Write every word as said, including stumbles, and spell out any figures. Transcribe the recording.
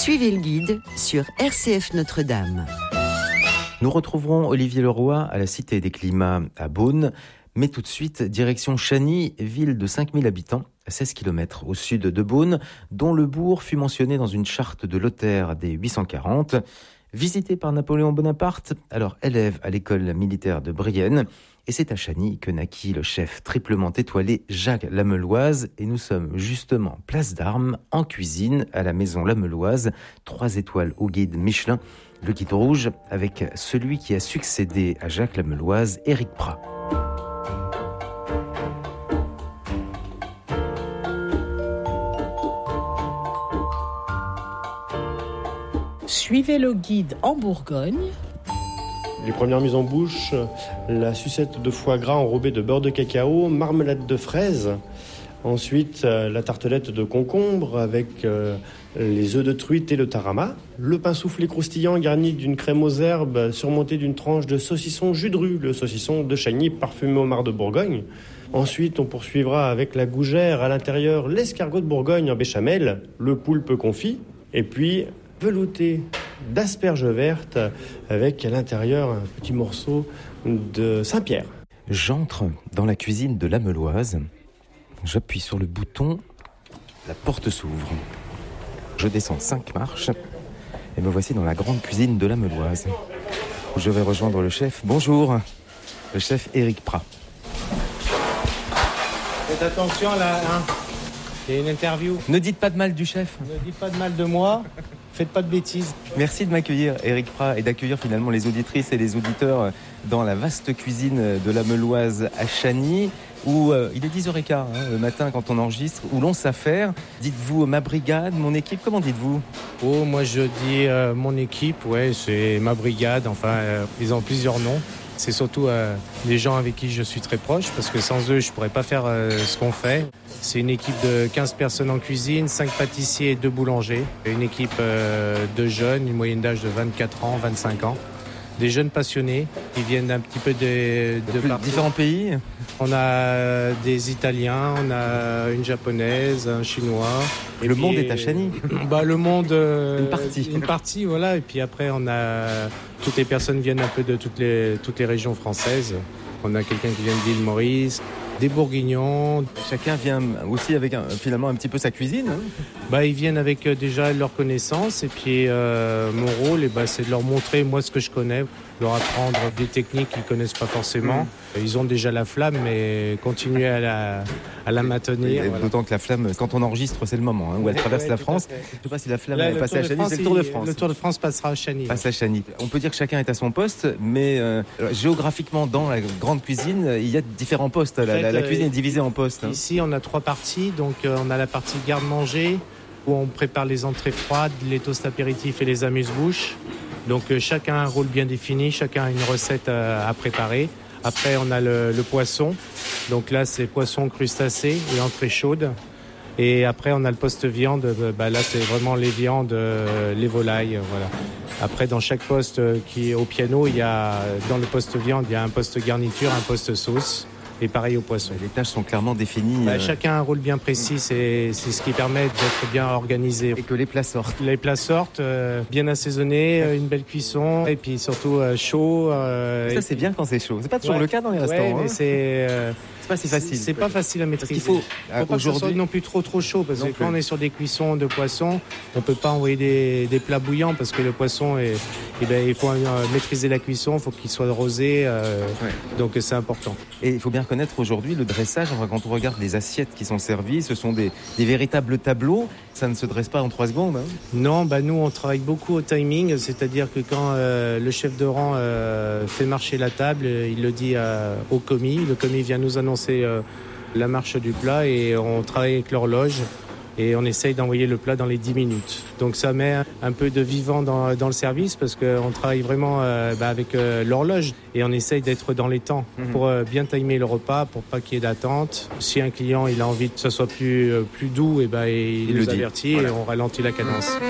Suivez le guide sur R C F Notre-Dame. Nous retrouverons Olivier Leroy à la Cité des Climats à Beaune. Mais tout de suite, direction Chagny, ville de cinq mille habitants, à seize kilomètres au sud de Beaune, dont le bourg fut mentionné dans une charte de Lothaire dès huit cent quarante. Visité par Napoléon Bonaparte, alors élève à l'école militaire de Brienne. Et c'est à Chagny que naquit le chef triplement étoilé Jacques Lameloise. Et nous sommes justement place d'Armes, en cuisine, à la maison Lameloise. Trois étoiles au guide Michelin. Le guide rouge avec celui qui a succédé à Jacques Lameloise, Éric Prat. Suivez le guide en Bourgogne. Les premières mises en bouche, la sucette de foie gras enrobée de beurre de cacao, marmelade de fraises. Ensuite, la tartelette de concombre avec euh, les œufs de truite et le tarama. Le pain soufflé croustillant garni d'une crème aux herbes surmonté d'une tranche de saucisson jus de rue, le saucisson de Chagny parfumé au marc de Bourgogne. Ensuite, on poursuivra avec la gougère, à l'intérieur l'escargot de Bourgogne en béchamel, le poulpe confit, et puis velouté d'asperges vertes avec à l'intérieur un petit morceau de Saint-Pierre. J'entre dans la cuisine de Lameloise. J'appuie sur le bouton, la porte s'ouvre. Je descends cinq marches et me voici dans la grande cuisine de Lameloise, où je vais rejoindre le chef. Bonjour, le chef Éric Prat. Faites attention là, hein. Il y a une interview. Ne dites pas de mal du chef. Ne dites pas de mal de moi. Faites pas de bêtises. Merci de m'accueillir, Éric Prat, et d'accueillir finalement les auditrices et les auditeurs dans la vaste cuisine de Lameloise à Chagny, où euh, il est dix heures quinze hein, le matin quand on enregistre, où l'on s'affaire. Dites-vous ma brigade, mon équipe, comment dites-vous ? Oh, moi je dis euh, mon équipe, ouais, c'est ma brigade, enfin, euh, ils ont plusieurs noms. C'est surtout euh, les gens avec qui je suis très proche, parce que sans eux, je ne pourrais pas faire euh, ce qu'on fait. C'est une équipe de quinze personnes en cuisine, cinq pâtissiers et deux boulangers. Une équipe euh, de jeunes, une moyenne d'âge de vingt-quatre ans, vingt-cinq ans. Des jeunes passionnés qui viennent un petit peu de, de, de différents pays. On a des Italiens, on a une Japonaise, un Chinois. Et le puis, monde est à Chagny. Bah, le monde... Euh, une partie. Une partie, voilà. Et puis après, on a... Toutes les personnes viennent un peu de toutes les, toutes les régions françaises. On a quelqu'un qui vient de l'île Maurice, des Bourguignons. Chacun vient aussi avec un, finalement un petit peu sa cuisine. Hein. Bah, ils viennent avec euh, déjà leurs connaissances. Et puis euh, mon rôle, eh bah, c'est de leur montrer moi ce que je connais, leur apprendre des techniques qu'ils ne connaissent pas forcément. Mmh. Ils ont déjà la flamme, mais continuer à la, à la maintenir. Voilà. D'autant que la flamme, quand on enregistre, c'est le moment hein, où elle traverse ouais, la France. Je ne sais pas si la flamme Là, est passée à Chagny, c'est le Tour de France. Le Tour de France passera à Chagny. Passe à Chagny. On peut dire que chacun est à son poste, mais euh, géographiquement, dans la grande cuisine, il y a différents postes. La, en fait, la, la cuisine euh, est divisée en postes. Ici, hein. On a trois parties. Donc, euh, on a la partie garde-manger, où on prépare les entrées froides, les toasts apéritifs et les amuse-bouches. Donc, euh, chacun a un rôle bien défini, chacun a une recette euh, à préparer. Après, on a le, le poisson. Donc là, c'est poisson, crustacés et entrée chaude. Et après, on a le poste viande. Bah là, c'est vraiment les viandes, euh, les volailles, voilà. Après, dans chaque poste euh, qui est au piano, il y a, dans le poste viande, il y a un poste garniture, un poste sauce. Et pareil au poisson. Les tâches sont clairement définies. Bah, euh... Chacun a un rôle bien précis, c'est, c'est ce qui permet d'être bien organisé. Et que les plats sortent. Les plats sortent, euh, bien assaisonnés, euh, une belle cuisson, et puis surtout euh, chaud. Euh, ça, c'est bien quand c'est chaud. C'est pas toujours ouais, le cas dans les restaurants. Ouais, mais hein. c'est, euh, c'est pas si facile. C'est, c'est pas facile à maîtriser. Parce qu'il faut, faut pas aujourd'hui... que ce soit non plus trop trop chaud, parce que quand on est sur des cuissons de poisson, on peut pas envoyer des, des plats bouillants, parce que le poisson, est, eh ben, il faut euh, maîtriser la cuisson, il faut qu'il soit rosé, euh, ouais. Donc c'est important. Et il faut bien reconnaître aujourd'hui le dressage, enfin, quand on regarde les assiettes qui sont servies, ce sont des, des véritables tableaux. Ça ne se dresse pas en trois secondes. Hein. Non, bah nous on travaille beaucoup au timing, c'est-à-dire que quand euh, le chef de rang euh, fait marcher la table, il le dit euh, au commis. Le commis vient nous annoncer euh, la marche du plat et on travaille avec l'horloge. Et on essaye d'envoyer le plat dans les dix minutes. Donc ça met un peu de vivant dans, dans le service parce qu'on travaille vraiment euh, bah, avec euh, l'horloge et on essaye d'être dans les temps mmh. pour euh, bien timer le repas, pour pas qu'il y ait d'attente. Si un client il a envie que ça soit plus, euh, plus doux, et bah, il, il nous avertit voilà. Et on ralentit la cadence.